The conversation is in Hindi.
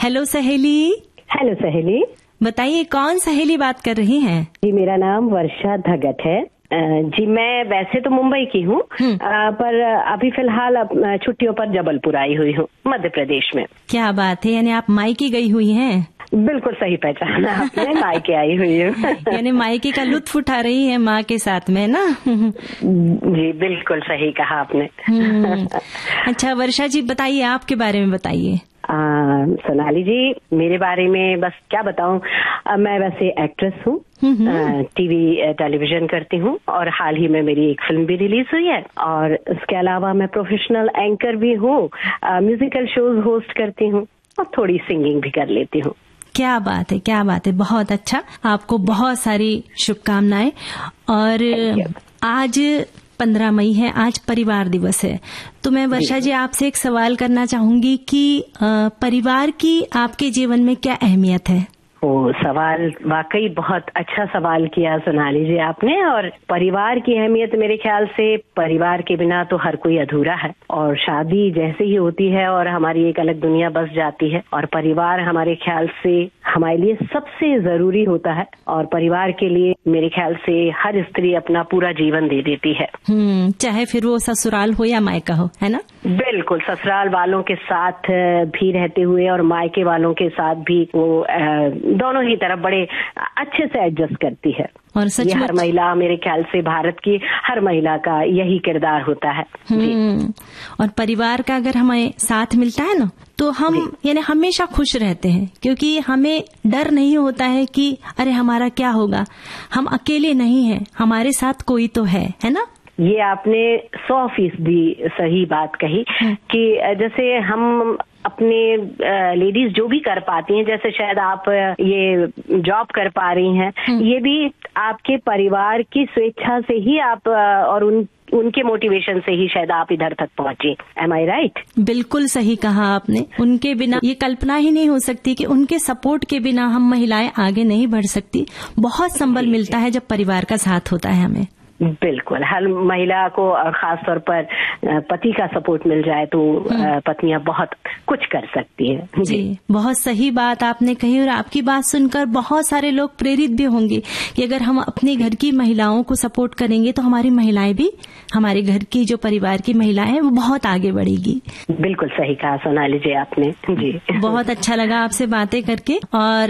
हेलो सहेली। हेलो सहेली। बताइए कौन सहेली बात कर रही हैं? जी मेरा नाम वर्षा धगट है। जी मैं वैसे तो मुंबई की हूँ, पर अभी फिलहाल छुट्टियों पर जबलपुर आई हुई हूँ, मध्य प्रदेश में। क्या बात है, यानी आप मायके गई हुई हैं? बिल्कुल सही पहचाना आपने, मायके आई हुई हूँ। यानी मायके का लुत्फ उठा रही है माँ के साथ में ना? जी बिल्कुल सही कहा आपने। अच्छा वर्षा जी, बताइए आपके बारे में बताइए। सोनाली जी, मेरे बारे में बस क्या बताऊं, मैं वैसे एक्ट्रेस हूँ, टेलीविजन करती हूँ और हाल ही में मेरी एक फिल्म भी रिलीज हुई है। और इसके अलावा मैं प्रोफेशनल एंकर भी हूँ, म्यूजिकल शोज होस्ट करती हूँ और थोड़ी सिंगिंग भी कर लेती हूँ। क्या बात है, क्या बात है, बहुत अच्छा। आपको बहुत सारी शुभकामनाएं। और आज 15 मई है, आज परिवार दिवस है, तो मैं वर्षा जी आपसे एक सवाल करना चाहूंगी कि परिवार की आपके जीवन में क्या अहमियत है? सवाल वाकई बहुत अच्छा सवाल किया सोनाली जी आपने। और परिवार की अहमियत, मेरे ख्याल से परिवार के बिना तो हर कोई अधूरा है, और शादी जैसे ही होती है और हमारी एक अलग दुनिया बस जाती है, और परिवार हमारे ख्याल से हमारे लिए सबसे जरूरी होता है। और परिवार के लिए मेरे ख्याल से हर स्त्री अपना पूरा जीवन दे देती है, चाहे फिर वो ससुराल हो या मायका हो, है ना? बिल्कुल, ससुराल वालों के साथ भी रहते हुए और मायके वालों के साथ भी वो दोनों ही तरफ बड़े अच्छे से एडजस्ट करती है। और ये हर महिला, मेरे ख्याल से भारत की हर महिला का यही किरदार होता है। और परिवार का अगर हमें साथ मिलता है ना, तो हम यानी हमेशा खुश रहते हैं, क्योंकि हमें डर नहीं होता है कि अरे हमारा क्या होगा। हम अकेले नहीं हैं, हमारे साथ कोई तो है ना? ये आपने 100% सही बात कही कि जैसे हम अपने लेडीज जो भी कर पाती हैं, जैसे शायद आप ये जॉब कर पा रही हैं, ये भी आपके परिवार की स्वेच्छा से ही आप और उनके मोटिवेशन से ही शायद आप इधर तक पहुंची। एम आई राइट? बिल्कुल सही कहा आपने। उनके बिना ये कल्पना ही नहीं हो सकती कि उनके सपोर्ट के बिना हम महिलाएं आगे नहीं बढ़ सकती। बहुत संबल मिलता है जब परिवार का साथ होता है हमें। बिल्कुल, हर महिला को खास तौर पर पति का सपोर्ट मिल जाए तो पत्नियां बहुत कुछ कर सकती है। जी बहुत सही बात आपने कही, और आपकी बात सुनकर बहुत सारे लोग प्रेरित भी होंगे कि अगर हम अपने घर की महिलाओं को सपोर्ट करेंगे तो हमारी महिलाएं भी, हमारे घर की जो परिवार की महिलाएं हैं वो बहुत आगे बढ़ेगी। बिल्कुल सही कहा सोनाली जी आपने। जी बहुत अच्छा लगा आपसे बातें करके। और